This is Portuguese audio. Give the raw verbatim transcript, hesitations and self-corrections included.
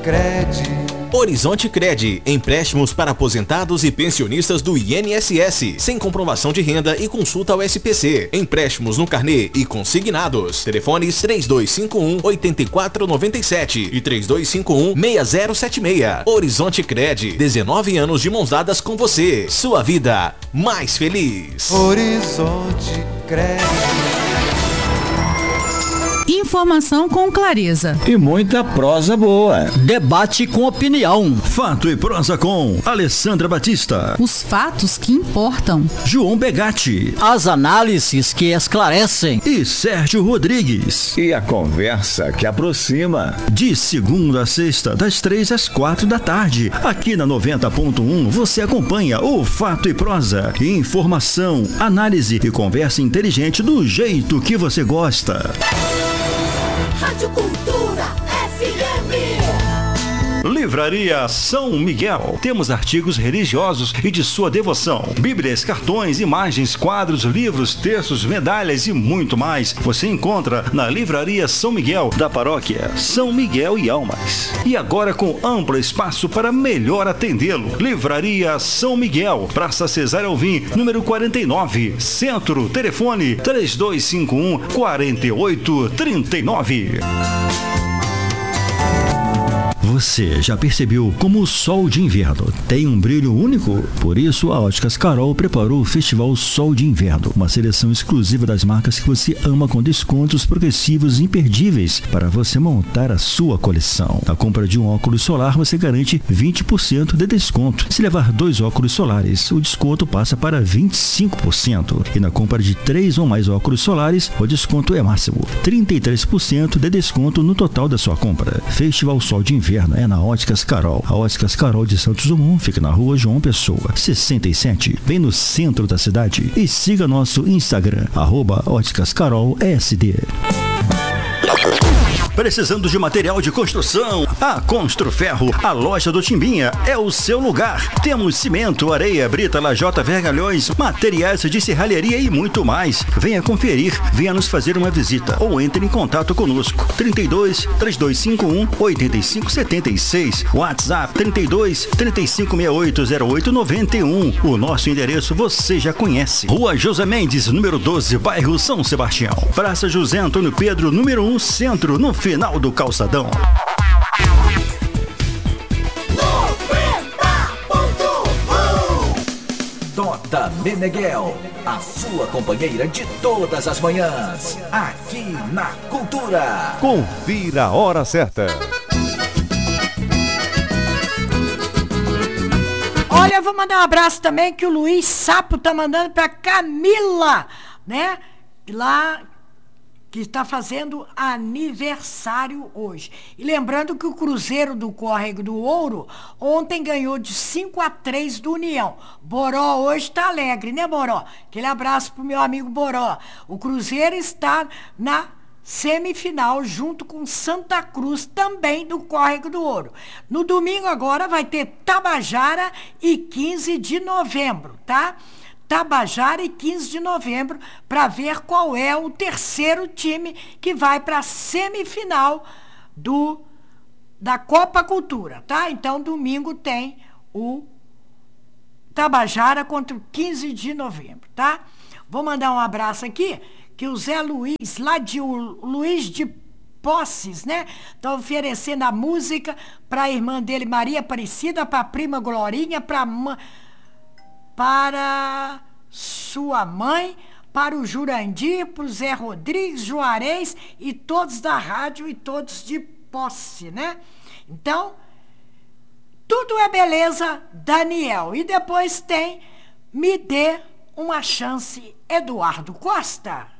Cred. Horizonte Cred, empréstimos para aposentados e pensionistas do I N S S, sem comprovação de renda e consulta ao S P C. Empréstimos no carnê e consignados. Telefones três dois cinco um, oito quatro nove sete e três dois cinco um, seis zero sete seis. Horizonte Cred, dezenove anos de mãos dadas com você. Sua vida mais feliz. Horizonte Cred. Informação com clareza e muita prosa boa. Debate com opinião. Fato e prosa com Alessandra Batista. Os fatos que importam. João Begatti. As análises que esclarecem. E Sérgio Rodrigues. E a conversa que aproxima. De segunda a sexta, das três às quatro da tarde. Aqui na noventa ponto um você acompanha o Fato e Prosa. Informação, análise e conversa inteligente do jeito que você gosta. Rádio Cultura F M. Livraria São Miguel. Temos artigos religiosos e de sua devoção. Bíblias, cartões, imagens, quadros, livros, textos, medalhas e muito mais. Você encontra na Livraria São Miguel, da paróquia São Miguel e Almas. E agora com amplo espaço para melhor atendê-lo. Livraria São Miguel, Praça Cesário Alvim, número quarenta e nove, Centro. Telefone três dois cinco um, quatro oito três nove. Você já percebeu como o sol de inverno tem um brilho único? Por isso, a Óticas Carol preparou o Festival Sol de Inverno, uma seleção exclusiva das marcas que você ama com descontos progressivos imperdíveis para você montar a sua coleção. Na compra de um óculos solar, você garante vinte por cento de desconto. Se levar dois óculos solares, o desconto passa para vinte e cinco por cento. E na compra de três ou mais óculos solares, o desconto é máximo, trinta e três por cento de desconto no total da sua compra. Festival Sol de Inverno é na Óticas Carol. A Óticas Carol de Santos Dumont fica na rua João Pessoa, sessenta e sete, bem no centro da cidade. E siga nosso Instagram, arroba Óticas Carol S D. Precisando de material de construção? A Construferro, a loja do Timbinha, é o seu lugar. Temos cimento, areia, brita, lajota, vergalhões, materiais de serralheria e muito mais. Venha conferir, venha nos fazer uma visita ou entre em contato conosco. trinta e dois, três dois cinco um, oito cinco sete seis, WhatsApp trinta e dois, trinta e cinco sessenta e oito, zero oito noventa e um. O nosso endereço você já conhece. Rua José Mendes, número doze, bairro São Sebastião. Praça José Antônio Pedro, número um, Centro, no final do calçadão. noventa ponto um. Tota Meneghel, a sua companheira de todas as manhãs, aqui na Cultura. Confira a hora certa. Olha, eu vou mandar um abraço também que o Luiz Sapo tá mandando pra Camila, né? Lá que está fazendo aniversário hoje. E lembrando que o Cruzeiro do Córrego do Ouro ontem ganhou de cinco a três do União. Boró hoje está alegre, né, Boró? Aquele abraço pro meu amigo Boró. O Cruzeiro está na semifinal junto com Santa Cruz, também do Córrego do Ouro. No domingo agora vai ter Tabajara e quinze de novembro, tá? Tabajara e quinze de novembro, para ver qual é o terceiro time que vai para a semifinal do, da Copa Cultura, tá? Então, domingo tem o Tabajara contra o quinze de novembro, tá? Vou mandar um abraço aqui, que o Zé Luiz, lá de o Luiz de Posses, né? Tá oferecendo a música para a irmã dele, Maria Aparecida, para a prima Glorinha, para para sua mãe, para o Jurandir, para o Zé Rodrigues, Juarez e todos da rádio e todos de Posse, né? Então, tudo é beleza, Daniel. E depois tem Me Dê Uma Chance, Eduardo Costa.